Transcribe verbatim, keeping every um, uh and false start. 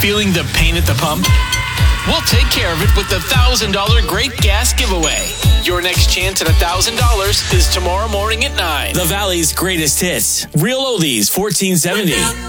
Feeling the pain at the pump? We'll take care of it with the one thousand dollars Great Gas Giveaway. Your next chance at one thousand dollars is tomorrow morning at nine. The Valley's greatest hits. Real Oldies fourteen seventy.